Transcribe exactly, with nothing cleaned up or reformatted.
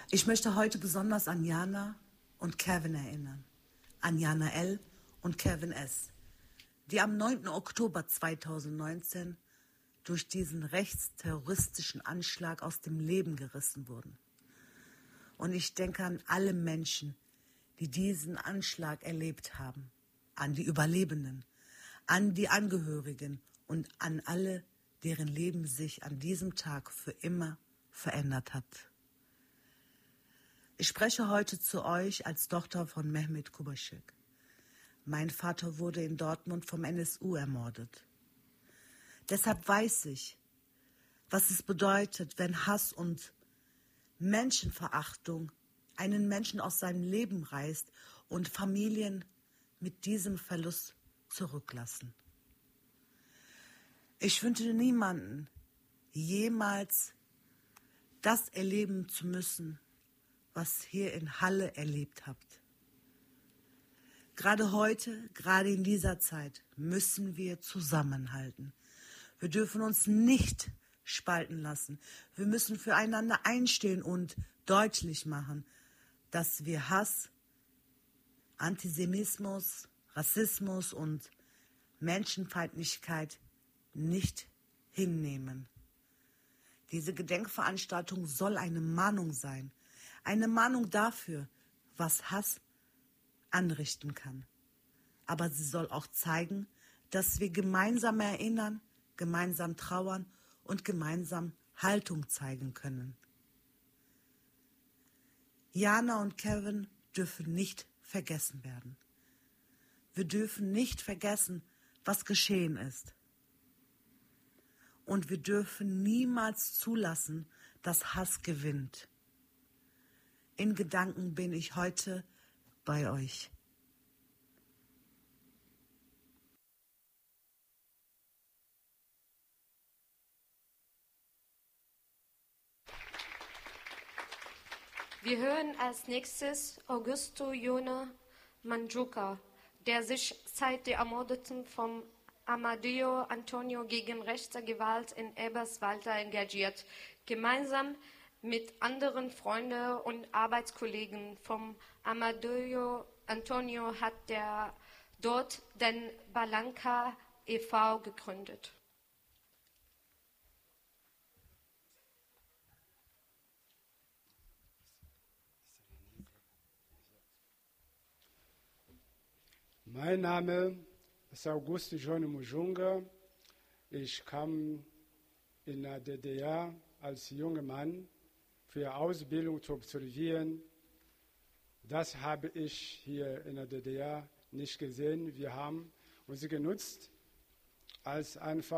Ich möchte heute besonders an Jana und Kevin erinnern. An Jana L. und Kevin S., die am neunten Oktober zweitausendneunzehn durch diesen rechtsterroristischen Anschlag aus dem Leben gerissen wurden. Und ich denke an alle Menschen, die diesen Anschlag erlebt haben, an die Überlebenden, an die Angehörigen und an alle, deren Leben sich an diesem Tag für immer verändert hat. Ich spreche heute zu euch als Tochter von Mehmet Kubaschik. Mein Vater wurde in Dortmund vom N S U ermordet. Deshalb weiß ich, was es bedeutet, wenn Hass und Menschenverachtung einen Menschen aus seinem Leben reißt und Familien mit diesem Verlust zurücklassen. Ich wünsche niemanden, jemals das erleben zu müssen, was hier in Halle erlebt habt. Gerade heute, gerade in dieser Zeit, müssen wir zusammenhalten. Wir dürfen uns nicht spalten lassen. Wir müssen füreinander einstehen und deutlich machen, dass wir Hass, Antisemitismus, Rassismus und Menschenfeindlichkeit nicht hinnehmen. Diese Gedenkveranstaltung soll eine Mahnung sein. Eine Mahnung dafür, was Hass anrichten kann. Aber sie soll auch zeigen, dass wir gemeinsam erinnern, gemeinsam trauern und gemeinsam Haltung zeigen können. Jana und Kevin dürfen nicht vergessen werden. Wir dürfen nicht vergessen, was geschehen ist. Und wir dürfen niemals zulassen, dass Hass gewinnt. In Gedanken bin ich heute bei euch. Wir hören als nächstes Augusto Jona Manjuca, der sich seit der Ermordung von Amadeo Antonio gegen rechte Gewalt in Eberswalde engagiert, gemeinsam mit anderen Freunden und Arbeitskollegen von Amadeo Antonio hat der dort den Balanca e V gegründet. Mein Name ist Augusto Jona Manjuca. Ich kam in der D D R als junger Mann für Ausbildung zu absolvieren. Das habe ich hier in der D D R nicht gesehen. Wir haben uns genutzt als einfach